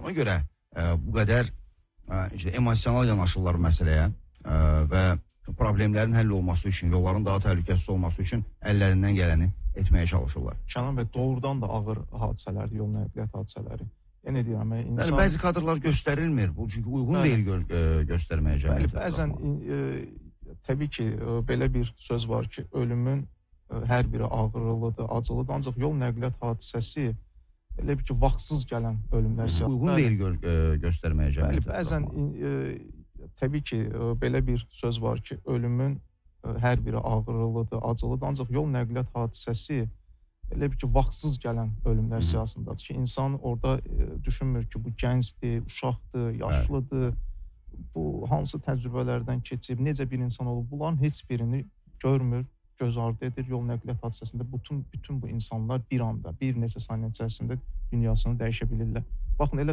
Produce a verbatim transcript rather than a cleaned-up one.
Ona görə e, bu qədər e, işte, emosional yanaşırlar məsələyə e, və problemlərin həll olması üçün, yolların daha təhlükəsiz olması üçün əllərindən gələni etməyə çalışırlar. Kənan bəy, doğrudan da ağır hadisələrdir, yol nəqliyyat hadisələri. Yəni deyirəm, insan... Bəli, bəzi kadrlar göstərilmir, bu çünki uyğun bəli. deyil gö e, göstərməyə cəmiyyətə. Bəli, bəzən e, təbii ki, e, belə bir söz var ki, ölümün e, hər biri ağırlıdır, acılıdır, ancaq yol nəqliyyat hadisəsi elə bir ki, vaxtsız gələn ölümlər siyasətdir. Uyğun deyil gö e, göstərməyə cəmiyyətə. Bəli, bəzən e, təbii ki, e, belə bir söz var ki, ölümün e, hər biri ağırlıdır, acılıdır, ancaq yol nəqliyyat hadisəsi elə bir ki, vaxtsız gələn ölümlər siyasındadır ki, insan orada e, düşünmür ki, bu gəncdir, uşaqdır, yaşlıdır, bu hansı təcrübələrdən keçib, necə bir insan olub, bunların heç birini görmür, göz ardı edir. Yol nəqliyyat hadisəsində bütün, bütün bu insanlar bir anda, bir neçə saniyə içərisində dünyasını dəyişə bilirlər. Baxın, elə